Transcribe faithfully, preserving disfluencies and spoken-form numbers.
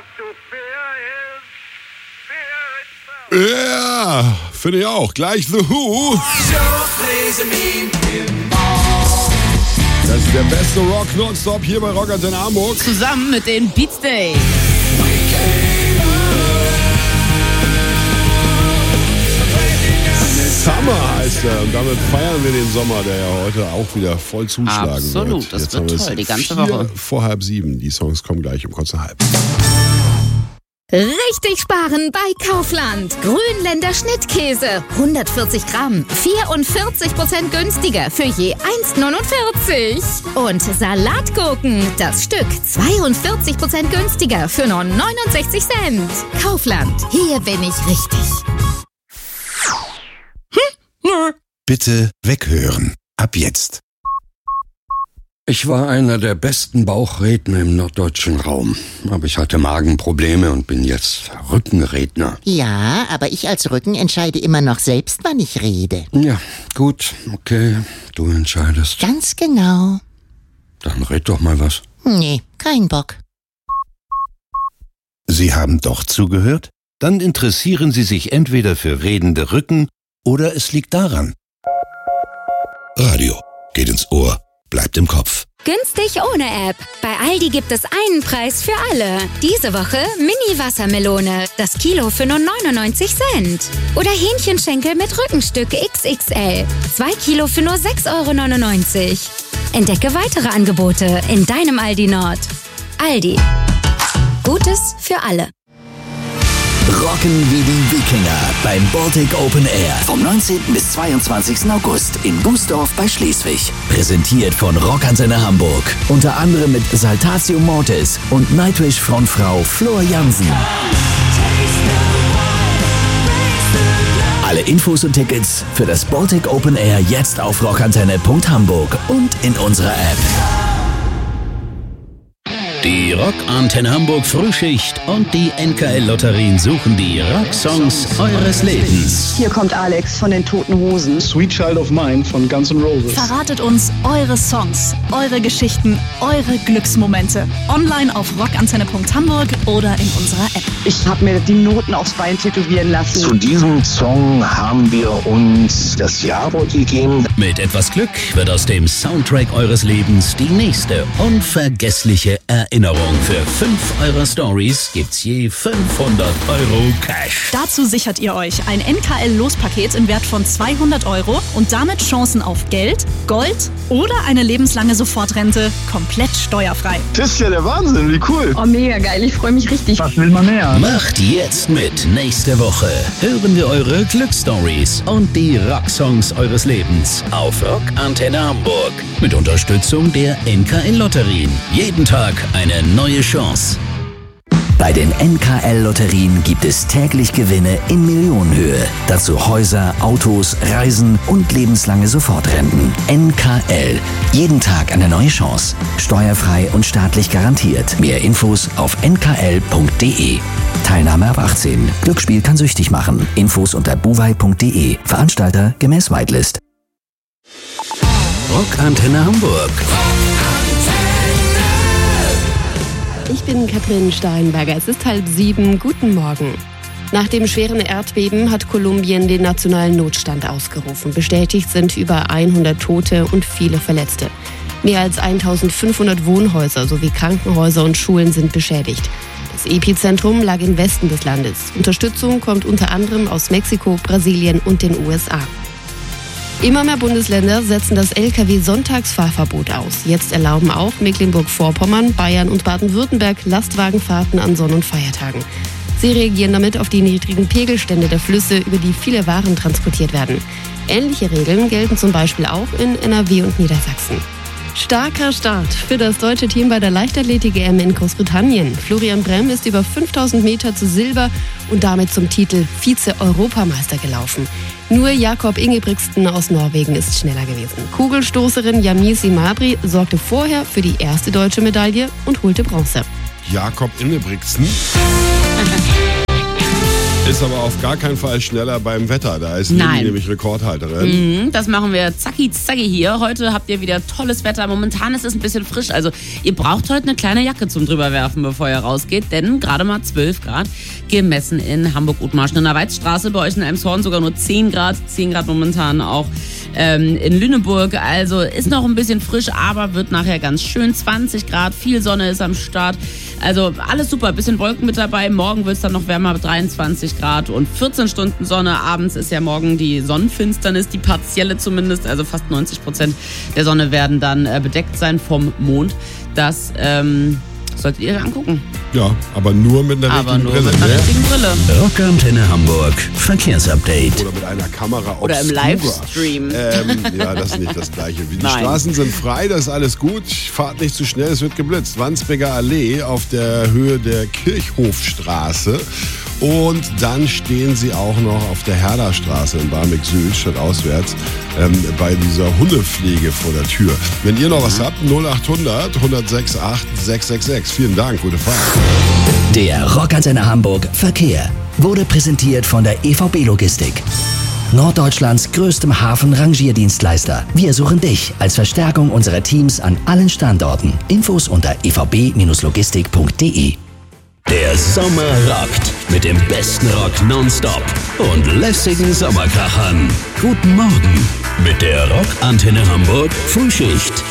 Ja, finde ich auch. Gleich The Who. Das ist der beste Rock nonstop hier bei Rockantenne Hamburg. Zusammen mit den Beatsteaks. Summer heißt er. Und damit feiern wir den Sommer, der ja heute auch wieder voll zuschlagen Absolut, wird. das Jetzt wird haben wir toll, es die ganze vier Woche. Vor halb sieben. Die Songs kommen gleich um kurz nach halb. Richtig sparen bei Kaufland. Grünländer Schnittkäse. hundertvierzig Gramm. vierundvierzig Prozent günstiger für je eins neunundvierzig. Und Salatgurken. Das Stück zweiundvierzig Prozent günstiger für nur neunundsechzig Cent. Kaufland. Hier bin ich richtig. Bitte weghören. Ab jetzt. Ich war einer der besten Bauchredner im norddeutschen Raum. Aber ich hatte Magenprobleme und bin jetzt Rückenredner. Ja, aber ich als Rücken entscheide immer noch selbst, wann ich rede. Ja, gut, okay, du entscheidest. Ganz genau. Dann red doch mal was. Nee, kein Bock. Sie haben doch zugehört? Dann interessieren Sie sich entweder für redende Rücken oder es liegt daran. Radio geht ins Ohr, bleibt im Kopf. Günstig ohne App. Bei Aldi gibt es einen Preis für alle. Diese Woche Mini-Wassermelone. Das Kilo für nur neunundneunzig Cent. Oder Hähnchenschenkel mit Rückenstück X X L. Zwei Kilo für nur sechs Euro neunundneunzig. Entdecke weitere Angebote in deinem Aldi Nord. Aldi. Gutes für alle. Rocken wie die Wikinger beim Baltic Open Air vom neunzehnten bis zweiundzwanzigsten August in Bußdorf bei Schleswig. Präsentiert von Rockantenne Hamburg. Unter anderem mit Saltatio Mortis und Nightwish Frontfrau Flor Jansen. Alle Infos und Tickets für das Baltic Open Air jetzt auf rockantenne punkt hamburg und in unserer App. Die Rockantenne Hamburg Frühschicht und die N K L-Lotterien suchen die Rocksongs eures Lebens. Hier kommt Alex von den Toten Hosen. Sweet Child of Mine von Guns N' Roses. Verratet uns eure Songs, eure Geschichten, eure Glücksmomente. Online auf rockantenne punkt hamburg oder in unserer App. Ich habe mir die Noten aufs Bein tätowieren lassen. Zu diesem Song haben wir uns das Ja-Wort gegeben. Mit etwas Glück wird aus dem Soundtrack eures Lebens die nächste unvergessliche Erinnerung. Für fünf eurer Stories gibt's je fünfhundert Euro Cash. Dazu sichert ihr euch ein N K L-Lospaket im Wert von zweihundert Euro und damit Chancen auf Geld, Gold oder eine lebenslange Sofortrente komplett steuerfrei. Das ist ja der Wahnsinn, wie cool. Oh, mega geil, ich freue mich richtig. Was will man mehr? Macht jetzt mit. Nächste Woche hören wir eure Glücksstories und die Rocksongs eures Lebens auf Rockantenne Hamburg. Mit Unterstützung der N K L-Lotterien. Jeden Tag eine neue Chance. Bei den N K L-Lotterien gibt es täglich Gewinne in Millionenhöhe. Dazu Häuser, Autos, Reisen und lebenslange Sofortrenten. N K L. Jeden Tag eine neue Chance. Steuerfrei und staatlich garantiert. Mehr Infos auf n k l punkt d e. Teilnahme ab achtzehn. Glücksspiel kann süchtig machen. Infos unter buwei punkt d e. Veranstalter gemäß Whitelist. Rockantenne Hamburg. Ich bin Katrin Steinberger. Es ist halb sieben. Guten Morgen. Nach dem schweren Erdbeben hat Kolumbien den nationalen Notstand ausgerufen. Bestätigt sind über hundert Tote und viele Verletzte. Mehr als eintausendfünfhundert Wohnhäuser sowie Krankenhäuser und Schulen sind beschädigt. Das Epizentrum lag im Westen des Landes. Unterstützung kommt unter anderem aus Mexiko, Brasilien und den U S A. Immer mehr Bundesländer setzen das L K W-Sonntagsfahrverbot aus. Jetzt erlauben auch Mecklenburg-Vorpommern, Bayern und Baden-Württemberg Lastwagenfahrten an Sonn- und Feiertagen. Sie reagieren damit auf die niedrigen Pegelstände der Flüsse, über die viele Waren transportiert werden. Ähnliche Regeln gelten zum Beispiel auch in N R W und Niedersachsen. Starker Start für das deutsche Team bei der Leichtathletik-E M in Großbritannien. Florian Brehm ist über fünftausend Meter zu Silber und damit zum Titel Vize-Europameister gelaufen. Nur Jakob Ingebrigtsen aus Norwegen ist schneller gewesen. Kugelstoßerin Yamisi Mabry sorgte vorher für die erste deutsche Medaille und holte Bronze. Jakob Ingebrigtsen Ist aber auf gar keinen Fall schneller beim Wetter. Da ist Nein. Lili nämlich Rekordhalterin. Mhm, das machen wir zacki zacki hier. Heute habt ihr wieder tolles Wetter. Momentan ist es ein bisschen frisch. Also ihr braucht heute eine kleine Jacke zum drüberwerfen, bevor ihr rausgeht. Denn gerade mal zwölf Grad gemessen in Hamburg-Othmarschen. In der Weizstraße, bei euch in Elmshorn sogar nur zehn Grad. zehn Grad momentan auch ähm, in Lüneburg. Also ist noch ein bisschen frisch, aber wird nachher ganz schön. zwanzig Grad, viel Sonne ist am Start. Also alles super, bisschen Wolken mit dabei. Morgen wird es dann noch wärmer, dreiundzwanzig Grad und vierzehn Stunden Sonne. Abends ist ja morgen die Sonnenfinsternis, die partielle zumindest. Also fast neunzig Prozent der Sonne werden dann äh, bedeckt sein vom Mond. Das ähm, solltet ihr angucken. Ja, aber nur mit einer aber richtigen nur Brille. mit einer ne? richtigen Brille. Rockantenne Hamburg Verkehrsupdate. Oder mit einer Kamera Oder im obscura. Livestream. Ähm, ja, das ist nicht das Gleiche. Die Nein. Straßen sind frei, das ist alles gut. Fahrt nicht zu schnell, es wird geblitzt. Wandsbeker Allee auf der Höhe der Kirchhofstraße. Und dann stehen sie auch noch auf der Herderstraße in Barmbek Süd, statt auswärts, ähm, bei dieser Hundepflege vor der Tür. Wenn ihr noch was habt, null acht hundert, hundertsechs acht sechs sechs sechs. Vielen Dank, gute Fahrt. Der Rockantenne Hamburg Verkehr wurde präsentiert von der E V B Logistik. Norddeutschlands größtem Hafen-Rangierdienstleister. Wir suchen dich als Verstärkung unserer Teams an allen Standorten. Infos unter e v b logistik punkt d e. Der Sommer rockt mit dem besten Rock nonstop und lässigen Sommerkrachern. Guten Morgen mit der Rockantenne Hamburg Frühschicht.